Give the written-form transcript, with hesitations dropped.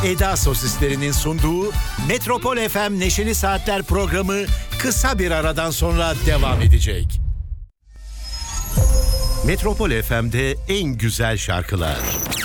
Eda Sosislerinin sunduğu Metropol FM Neşeli Saatler programı kısa bir aradan sonra devam edecek. Metropol FM'de en güzel şarkılar.